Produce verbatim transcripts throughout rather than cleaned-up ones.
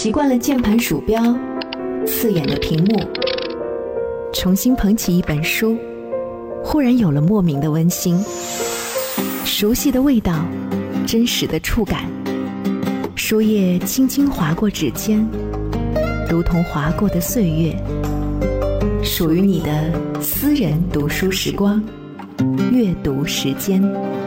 习惯了键盘鼠标，刺眼的屏幕，重新捧起一本书，忽然有了莫名的温馨，熟悉的味道，真实的触感，书页轻轻划过指尖，如同划过的岁月，属于你的私人读书时光，阅读时间。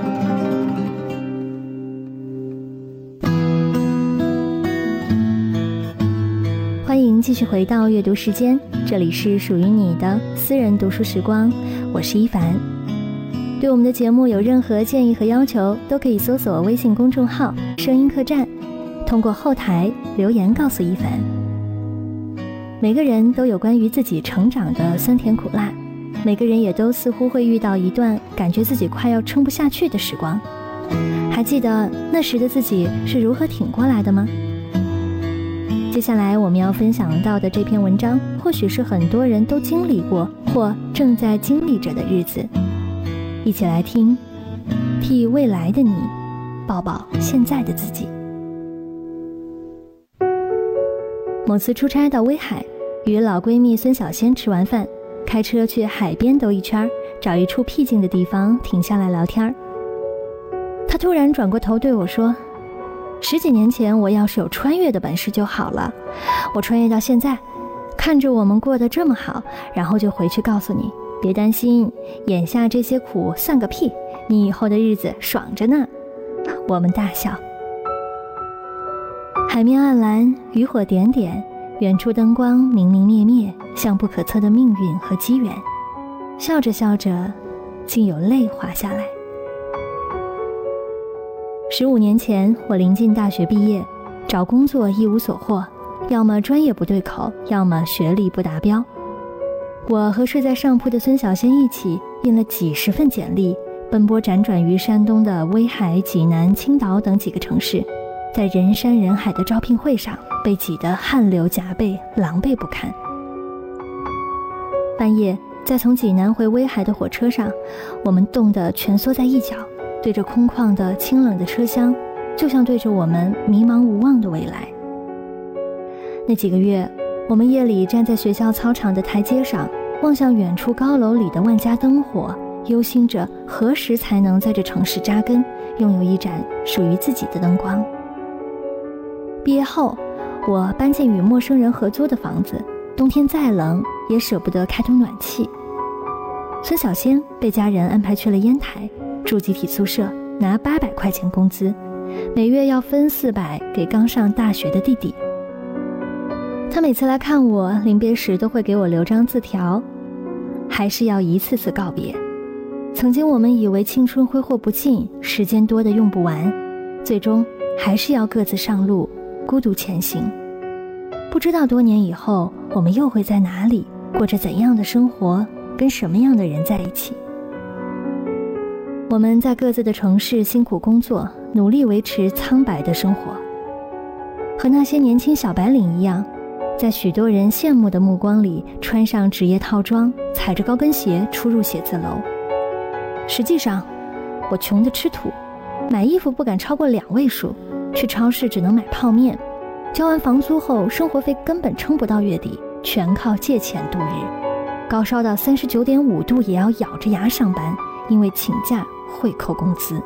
欢迎继续回到阅读时间，这里是属于你的私人读书时光，我是一凡。对我们的节目有任何建议和要求，都可以搜索微信公众号声音客栈，通过后台留言告诉一凡。每个人都有关于自己成长的酸甜苦辣，每个人也都似乎会遇到一段感觉自己快要撑不下去的时光。还记得那时的自己是如何挺过来的吗？接下来我们要分享到的这篇文章，或许是很多人都经历过或正在经历着的日子。一起来听，替未来的你抱抱现在的自己。某次出差到威海，与老闺蜜孙小仙吃完饭，开车去海边兜一圈，找一处僻静的地方停下来聊天。她突然转过头对我说，十几年前我要是有穿越的本事就好了，我穿越到现在，看着我们过得这么好，然后就回去告诉你，别担心，眼下这些苦算个屁，你以后的日子爽着呢。我们大笑。海面暗蓝，渔火点点，远处灯光明明灭灭，像不可测的命运和机缘。笑着笑着，竟有泪滑下来。十五年前，我临近大学毕业，找工作一无所获，要么专业不对口，要么学历不达标。我和睡在上铺的孙小仙一起印了几十份简历，奔波辗转于山东的威海、济南、青岛等几个城市，在人山人海的招聘会上被挤得汗流浃背，狼狈不堪。半夜在从济南回威海的火车上，我们冻得蜷缩在一角，对着空旷的清冷的车厢，就像对着我们迷茫无望的未来。那几个月，我们夜里站在学校操场的台阶上，望向远处高楼里的万家灯火，忧心着何时才能在这城市扎根，拥有一盏属于自己的灯光。毕业后，我搬进与陌生人合租的房子，冬天再冷也舍不得开通暖气。孙小仙被家人安排去了烟台，住集体宿舍，拿八百块钱工资，每月要分四百给刚上大学的弟弟。他每次来看我，临别时都会给我留张字条，还是要一次次告别。曾经我们以为青春挥霍不尽，时间多得用不完，最终还是要各自上路，孤独前行。不知道多年以后，我们又会在哪里，过着怎样的生活，跟什么样的人在一起。我们在各自的城市辛苦工作，努力维持苍白的生活，和那些年轻小白领一样，在许多人羡慕的目光里穿上职业套装，踩着高跟鞋出入写字楼。实际上我穷得吃土，买衣服不敢超过两位数，去超市只能买泡面，交完房租后生活费根本撑不到月底，全靠借钱度日，高烧到三十九点五度也要咬着牙上班，因为请假会扣工资。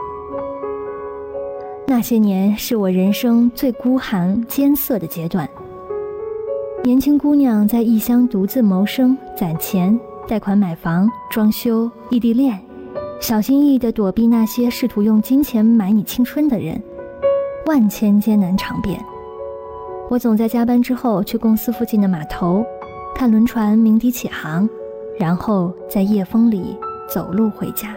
那些年是我人生最孤寒艰涩的阶段，年轻姑娘在异乡独自谋生，攒钱贷款买房装修异地恋，小心翼翼地躲避那些试图用金钱买你青春的人，万千艰难尝遍。我总在加班之后去公司附近的码头，看轮船鸣笛起航，然后在夜风里走路回家。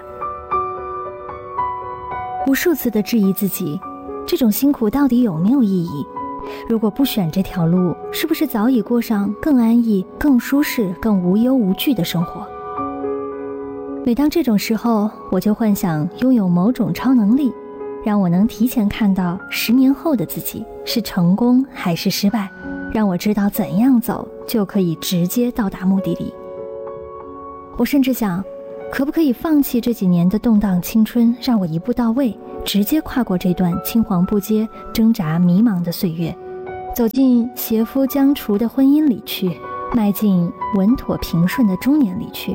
无数次地质疑自己，这种辛苦到底有没有意义？如果不选这条路，是不是早已过上更安逸、更舒适、更无忧无惧的生活？每当这种时候，我就幻想拥有某种超能力，让我能提前看到十年后的自己是成功还是失败，让我知道怎样走就可以直接到达目的地。我甚至想，可不可以放弃这几年的动荡青春，让我一步到位，直接跨过这段青黄不接、挣扎迷茫的岁月， 走进携夫将厨的婚姻里去，迈进稳妥平顺的中年里去。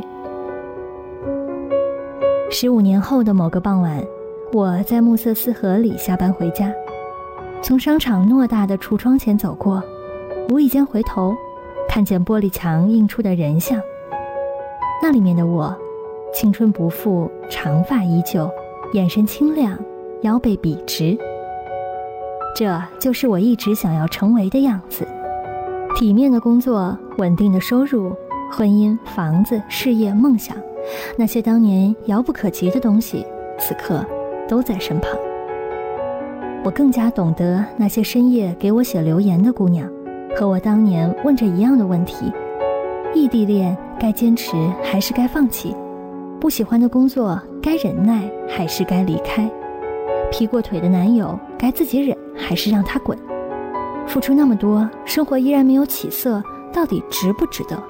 十五年后的某个傍晚，我在暮色四合里下班回家，从商场偌大的橱窗前走过，无意间回头，看见玻璃墙映出的人像。那里面的我，青春不复，长发依旧，眼神清亮，腰背笔直。这就是我一直想要成为的样子。体面的工作，稳定的收入，婚姻、房子、事业、梦想，那些当年遥不可及的东西，此刻都在身旁。我更加懂得那些深夜给我写留言的姑娘，和我当年问着一样的问题：异地恋该坚持还是该放弃？不喜欢的工作该忍耐还是该离开？劈过腿的男友该自己忍还是让他滚？付出那么多，生活依然没有起色，到底值不值得？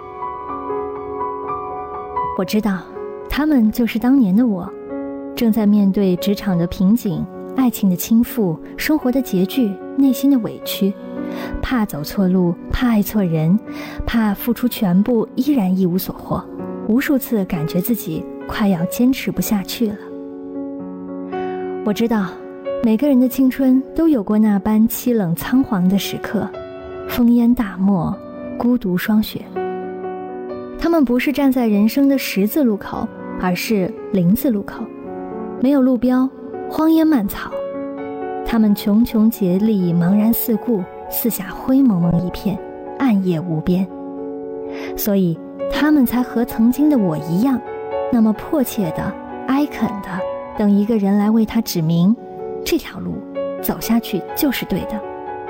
我知道，他们就是当年的我，正在面对职场的瓶颈、爱情的倾覆、生活的拮据、内心的委屈，怕走错路，怕爱错人，怕付出全部依然一无所获，无数次感觉自己快要坚持不下去了。我知道，每个人的青春都有过那般凄冷苍黄的时刻，烽烟大漠，孤独霜雪。他们不是站在人生的十字路口，而是零字路口，没有路标，荒烟蔓草。他们穷穷竭力，茫然四顾，四下灰蒙蒙一片，暗夜无边。所以他们才和曾经的我一样，那么迫切的、哀恳的等一个人来为他指明，这条路走下去就是对的。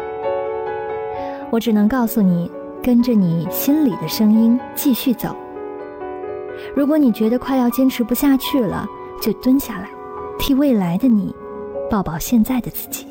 我只能告诉你，跟着你心里的声音继续走。如果你觉得快要坚持不下去了，就蹲下来，替未来的你抱抱现在的自己。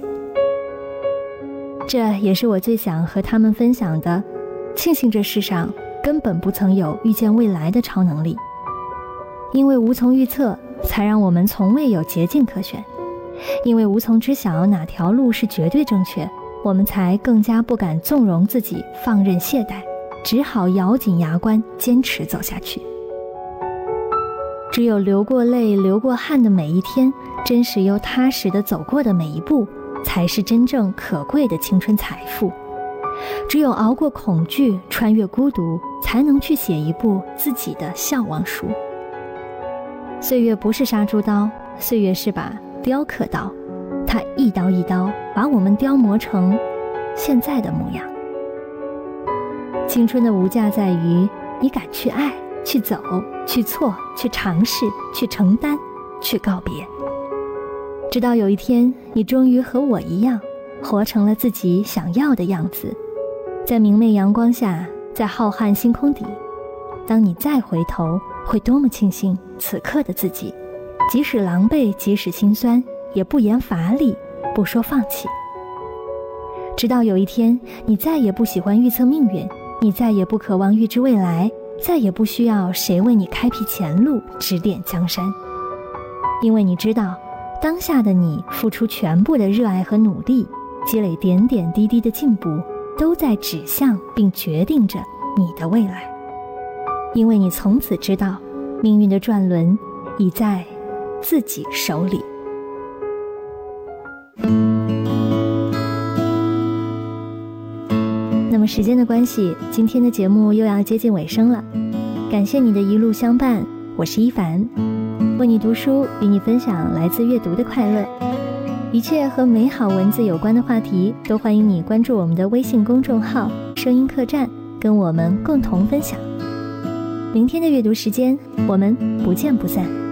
这也是我最想和他们分享的，庆幸这世上根本不曾有预见未来的超能力。因为无从预测，才让我们从未有捷径可选；因为无从知晓哪条路是绝对正确，我们才更加不敢纵容自己放任懈怠，只好咬紧牙关坚持走下去。只有流过泪流过汗的每一天，真实又踏实地走过的每一步，才是真正可贵的青春财富。只有熬过恐惧，穿越孤独，才能去写一部自己的笑忘书。岁月不是杀猪刀，岁月是把雕刻刀，它一刀一刀把我们雕磨成现在的模样。青春的无价在于你敢去爱，去走，去错，去尝试，去承担，去告别。直到有一天，你终于和我一样，活成了自己想要的样子，在明媚阳光下，在浩瀚星空底，当你再回头，会多么庆幸此刻的自己，即使狼狈，即使心酸，也不言乏力，不说放弃。直到有一天，你再也不喜欢预测命运，你再也不渴望预知未来，再也不需要谁为你开辟前路，指点江山。因为你知道，当下的你付出全部的热爱和努力，积累点点滴滴的进步，都在指向并决定着你的未来。因为你从此知道，命运的转轮已在自己手里。那么时间的关系，今天的节目又要接近尾声了。感谢你的一路相伴，我是一凡，为你读书，与你分享来自阅读的快乐。一切和美好文字有关的话题，都欢迎你关注我们的微信公众号声音客栈，跟我们共同分享。明天的阅读时间，我们不见不散。